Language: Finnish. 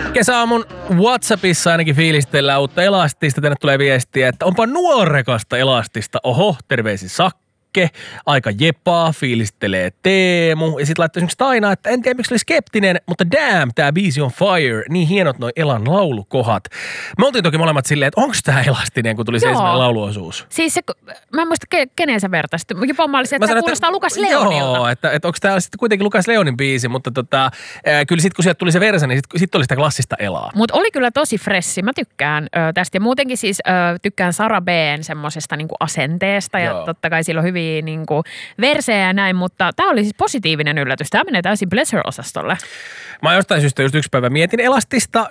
Kesäaamun WhatsAppissa ainakin fiilistellään uutta Elastista. Tänne tulee viestiä, että onpa nuorekasta Elastista. Oho, terveisin Sakke. Aika jepaa, fiilistelee Teemu. Ja sitten laittoi esimerkiksi Taina, että en tiedä miksi oli skeptinen, mutta damn, tää biisi on fire. Niin hienot noi Elan laulukohat. Me oltiin toki molemmat silleen, että onko tää Elastinen, kun tuli se ensimmäinen lauluosuus. Siis se, mä en muista kenen sä vertaisit. Jopa mä olisin, että tämä kuulostaa Lukas Leonilta. Joo, että onko tää sitten kuitenkin Lukas Leonin biisi, mutta kyllä sitten kun sieltä tuli se versio, niin sitten oli sitä klassista Elaa. Mutta oli kyllä tosi fressi. Mä tykkään tästä ja muutenkin siis tykkään Sara B:n semmosesta niinku asenteesta ja totta kai sillä on hyviä niinku versejä ja näin, mutta tää oli siis positiivinen yllätys. Tää menee täysin pleasure-osastolle. Mä jostain syystä just yksi päivä mietin Elastista